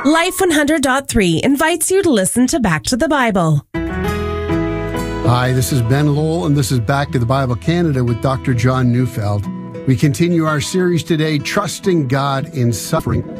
Life 100.3 invites you to listen to Back to the Bible. Hi, this is Ben Lowell, and this is Back to the Bible Canada with Dr. John Neufeld. We continue our series today, Trusting God in Suffering.